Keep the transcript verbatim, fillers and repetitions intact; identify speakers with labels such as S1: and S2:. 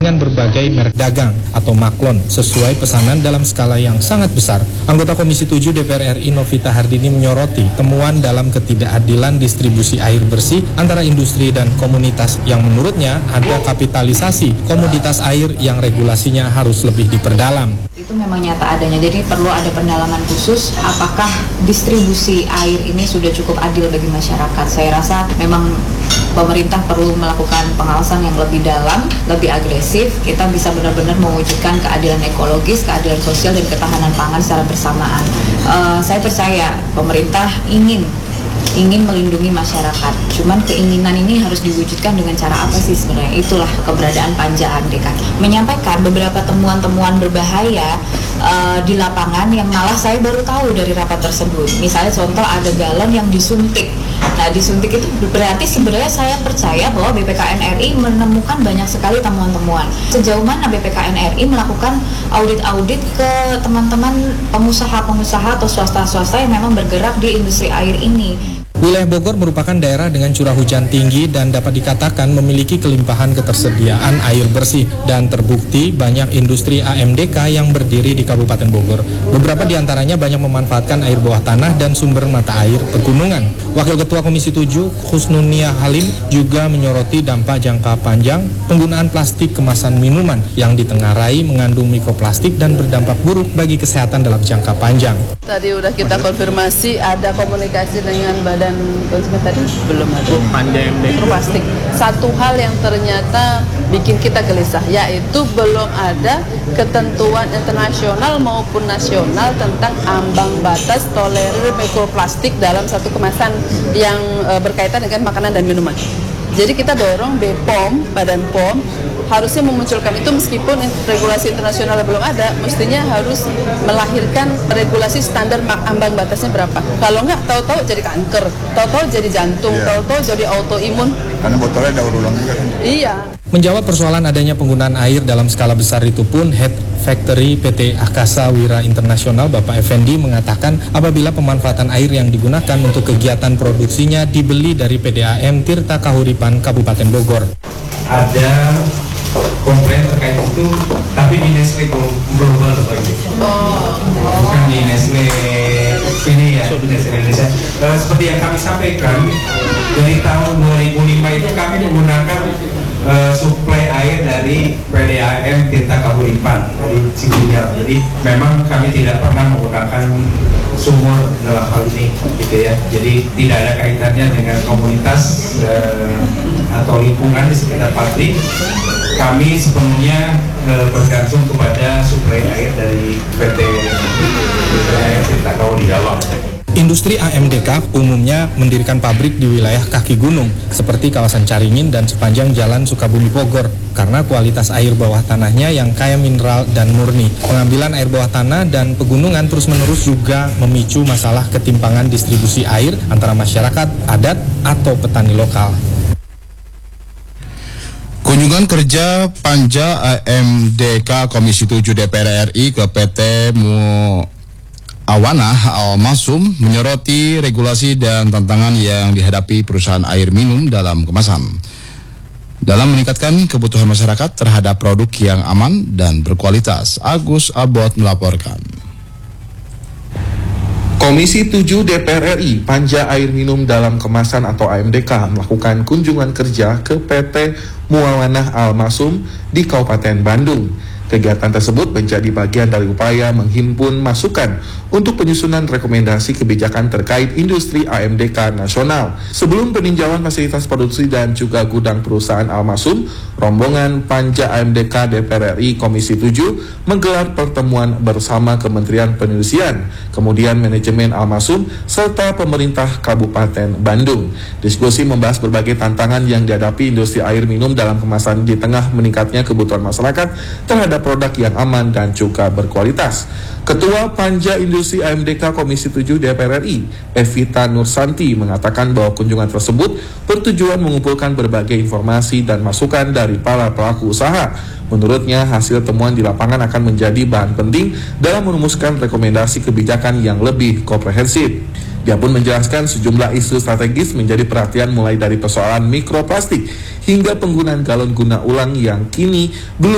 S1: dengan berbagai merek dagang atau maklon sesuai pesanan dalam skala yang sangat besar. Anggota Komisi tujuh D P R R I Novita Hardini menyoroti temuan dalam ketidakadilan distribusi air bersih antara industri dan komunitas yang menurutnya ada kapitalisasi komoditas air yang regulasinya harus lebih diperdalam.
S2: Itu memang nyata adanya, jadi perlu ada pendalaman khusus apakah distribusi air ini sudah cukup adil bagi masyarakat. Saya rasa memang pemerintah perlu melakukan pengawasan yang lebih dalam, lebih agresif. Kita bisa benar-benar mewujudkan keadilan ekologis, keadilan sosial, dan ketahanan pangan secara bersamaan. Uh, saya percaya pemerintah ingin ingin melindungi masyarakat. Cuman keinginan ini harus diwujudkan dengan cara apa sih sebenarnya? Itulah keberadaan Panja A M D K. Menyampaikan beberapa temuan-temuan berbahaya uh, di lapangan yang malah saya baru tahu dari rapat tersebut. Misalnya contoh ada galon yang disuntik. Nah, disuntik itu berarti sebenarnya saya percaya bahwa B P K N R I menemukan banyak sekali temuan-temuan. Sejauh mana B P K N R I melakukan audit-audit ke teman-teman pengusaha-pengusaha atau swasta-swasta yang memang bergerak di industri air ini.
S1: Wilayah Bogor merupakan daerah dengan curah hujan tinggi dan dapat dikatakan memiliki kelimpahan ketersediaan air bersih, dan terbukti banyak industri A M D K yang berdiri di Kabupaten Bogor. Beberapa di antaranya banyak memanfaatkan air bawah tanah dan sumber mata air pegunungan. Wakil Ketua Komisi tujuh Husnunia Halim juga menyoroti dampak jangka panjang penggunaan plastik kemasan minuman yang ditengarai mengandung mikroplastik dan berdampak buruk bagi kesehatan dalam jangka panjang.
S3: Tadi udah kita konfirmasi ada komunikasi dengan Badan dan konsumen tadi belum ada.
S4: Pandai
S3: mikroplastik. Satu hal yang ternyata bikin kita gelisah, yaitu belum ada ketentuan internasional maupun nasional tentang ambang batas tolerir mikroplastik dalam satu kemasan yang e, berkaitan dengan makanan dan minuman. Jadi kita dorong B P O M, Badan P O M, harusnya memunculkan itu meskipun regulasi internasional belum ada, mestinya harus melahirkan regulasi standar ambang batasnya berapa. Kalau enggak, tahu-tahu jadi kanker, tahu-tahu jadi jantung, yeah. tahu-tahu jadi autoimun.
S4: Karena botolnya daur ulang juga.
S3: Iya.
S1: Menjawab persoalan adanya penggunaan air dalam skala besar itu pun, Head Factory P T Akasa Wira Internasional Bapak Effendi mengatakan apabila pemanfaatan air yang digunakan untuk kegiatan produksinya dibeli dari P D A M Tirta Kahuripan Kabupaten Bogor.
S5: Ada komplain terkait itu, tapi di Nestle Global lagi. Oh. Bukan di Nestle ini ya, Nestle Indonesia. Uh, seperti yang kami sampaikan, dari tahun dua ribu lima itu kami menggunakan uh, suplai air dari P D A M Tirta Kahuripan dari Cibunyar. Jadi memang kami tidak pernah menggunakan sumur dalam hal ini, gitu ya. Jadi tidak ada kaitannya dengan komunitas uh, atau lingkungan di sekitar pabrik. Kami sepenuhnya uh, bergantung kepada suplai air dari P T Tirta Kahuripan.
S1: Industri A M D K umumnya mendirikan pabrik di wilayah kaki gunung seperti kawasan Caringin dan sepanjang jalan Sukabumi Bogor karena kualitas air bawah tanahnya yang kaya mineral dan murni. Pengambilan air bawah tanah dan pegunungan terus-menerus juga memicu masalah ketimpangan distribusi air antara masyarakat adat atau petani lokal.
S6: Kunjungan kerja Panja A M D K Komisi tujuh D P R R I ke P T Muawanah Al-Masum menyoroti regulasi dan tantangan yang dihadapi perusahaan air minum dalam kemasan dalam meningkatkan kebutuhan masyarakat terhadap produk yang aman dan berkualitas. Agus Abot melaporkan.
S7: Komisi tujuh D P R R I Panja Air Minum dalam Kemasan atau A M D K melakukan kunjungan kerja ke P T Muawanah Al-Masum di Kabupaten Bandung. Kegiatan tersebut menjadi bagian dari upaya menghimpun masukan untuk penyusunan rekomendasi kebijakan terkait industri A M D K nasional. Sebelum peninjauan fasilitas produksi dan juga gudang perusahaan Al-Masum, rombongan Panja A M D K D P R R I Komisi tujuh menggelar pertemuan bersama Kementerian Perindustrian, kemudian manajemen Al-Masum, serta pemerintah Kabupaten Bandung. Diskusi membahas berbagai tantangan yang dihadapi industri air minum dalam kemasan di tengah meningkatnya kebutuhan masyarakat terhadap produk yang aman dan juga berkualitas. Ketua Panja Industri A M D K Komisi tujuh D P R R I, Evita Nursanti, mengatakan bahwa kunjungan tersebut bertujuan mengumpulkan berbagai informasi dan masukan dari para pelaku usaha. Menurutnya, hasil temuan di lapangan akan menjadi bahan penting dalam merumuskan rekomendasi kebijakan yang lebih komprehensif. Dia pun menjelaskan sejumlah isu strategis menjadi perhatian mulai dari persoalan mikroplastik hingga penggunaan galon guna ulang yang kini belum